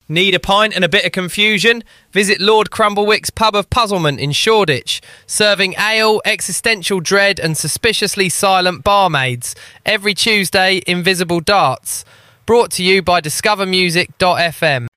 Need a pint and a bit of confusion? Visit Lord Crumblewick's Pub of Puzzlement in Shoreditch, serving ale, existential dread and suspiciously silent barmaids. Every Tuesday, Invisible Darts. Brought to you by discovermusic.fm.